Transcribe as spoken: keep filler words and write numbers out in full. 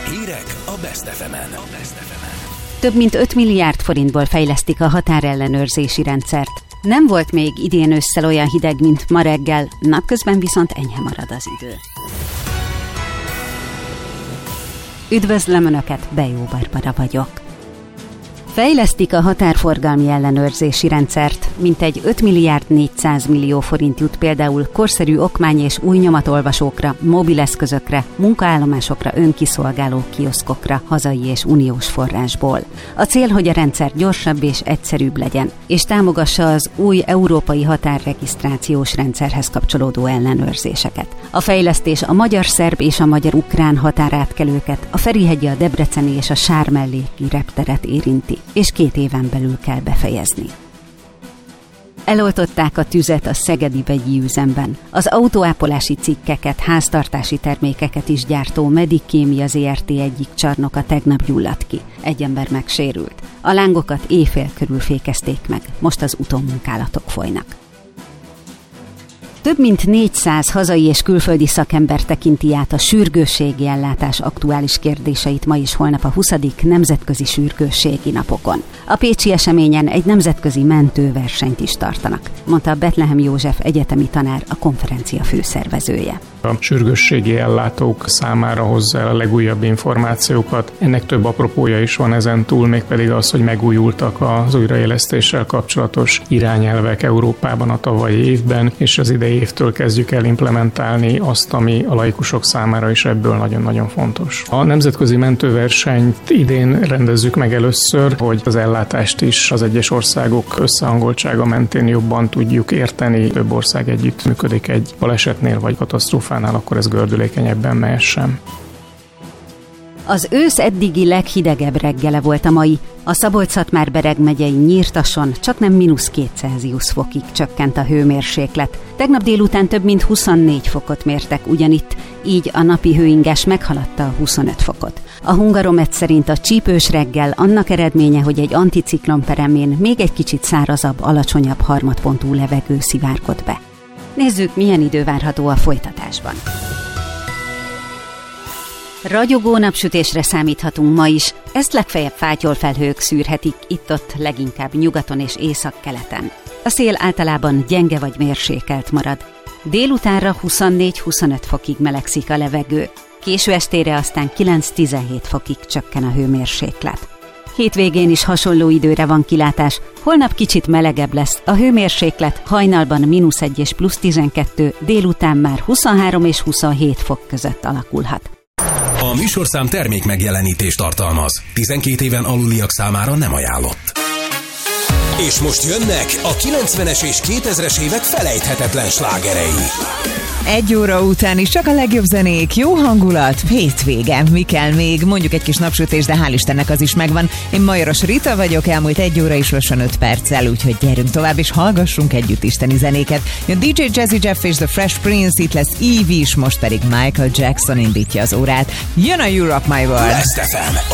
Hírek a Best ef emen. Több mint öt milliárd forintból fejlesztik a határellenőrzési rendszert. Nem volt még idén ősszel olyan hideg, mint ma reggel, napközben viszont enyhe marad az idő. Üdvözlöm Önöket, Bejó Barbara vagyok. Fejlesztik a határforgalmi ellenőrzési rendszert, mintegy öt milliárd négyszáz millió forint jut például korszerű okmány- és új nyomatolvasókra, mobileszközökre, munkaállomásokra, önkiszolgáló kioszkokra, hazai és uniós forrásból. A cél, hogy a rendszer gyorsabb és egyszerűbb legyen, és támogassa az új európai határregisztrációs rendszerhez kapcsolódó ellenőrzéseket. A fejlesztés a magyar-szerb és a magyar-ukrán határátkelőket, a Ferihegyi, a debreceni és a sármelléki repteret érinti, és két éven belül kell befejezni. Eloltották a tüzet a szegedi vegyi üzemben. Az autóápolási cikkeket, háztartási termékeket is gyártó Medic Kémia zé er té egyik csarnoka tegnap gyulladt ki. Egy ember megsérült. A lángokat éjfél körül fékezték meg, most az utómunkálatok folynak. Több mint négyszáz hazai és külföldi szakember tekinti át a sürgősségi ellátás aktuális kérdéseit ma és holnap a huszadik nemzetközi sürgősségi napokon. A pécsi eseményen egy nemzetközi mentőversenyt is tartanak, mondta Bethlehem József egyetemi tanár, a konferencia főszervezője. A sürgősségi ellátók számára hozza el a legújabb információkat. Ennek több apropója is van ezen túl, mégpedig az, hogy megújultak az újraélesztéssel kapcsolatos irányelvek Európában a tavalyi évben, és az idei évtől kezdjük el implementálni azt, ami a laikusok számára is ebből nagyon-nagyon fontos. A nemzetközi mentőversenyt idén rendezzük meg először, hogy az ellátást is az egyes országok összehangoltsága mentén jobban tudjuk érteni. Több ország együtt működik egy balesetnél vagy katasztrófánál, akkor ez gördülékenyebben mehessen. Az ősz eddigi leghidegebb reggele volt a mai. A Szabolcs-Szatmár-Bereg megyei Nyírtason csaknem mínusz két Celsius fokig csökkent a hőmérséklet. Tegnap délután több mint huszonnégy fokot mértek ugyanitt, így a napi hőinges meghaladta a huszonöt fokot. A Hungaromet szerint a csípős reggel annak eredménye, hogy egy anticiklon peremén még egy kicsit szárazabb, alacsonyabb harmadpontú levegő szivárgott be. Nézzük, milyen idő várható a folytatásban. Ragyogó napsütésre számíthatunk ma is, ezt legfeljebb fátyolfelhők szűrhetik, itt-ott leginkább nyugaton és északkeleten. A szél általában gyenge vagy mérsékelt marad. Délutánra huszonnégy-huszonöt fokig melegszik a levegő, késő estére aztán kilenc-tizenhét fokig csökken a hőmérséklet. Hétvégén is hasonló időre van kilátás, holnap kicsit melegebb lesz, a hőmérséklet hajnalban mínusz egy és plusz tizenkettő, délután már huszonhárom és huszonhét fok között alakulhat. A műsorszám termék megjelenítést tartalmaz. tizenkét éven aluliak számára nem ajánlott. És most jönnek a kilencvenes és kétezres évek felejthetetlen slágerei. Egy óra után is csak a legjobb zenék, jó hangulat, hétvége. Mi kell még? Mondjuk egy kis napsütés, de hál' Istennek az is megvan. Én Majoros Rita vagyok, elmúlt egy óra is lassan öt perccel, úgyhogy gyerünk tovább és hallgassunk együtt isteni zenéket. Jön dé dzsé Jazzy Jeff és The Fresh Prince, itt lesz Eve is, most pedig Michael Jackson indítja az órát. Jön a You Rock My World. Best ef em.